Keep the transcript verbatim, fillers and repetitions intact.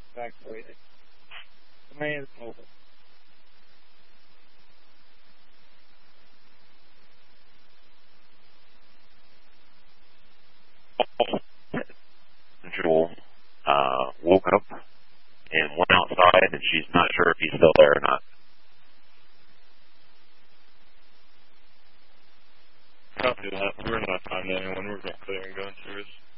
evacuated. Command over. Jewel uh, woke up and went outside, and she's not sure if he's still there or not. Copy that. We're not finding anyone. We're going to clear and go in service.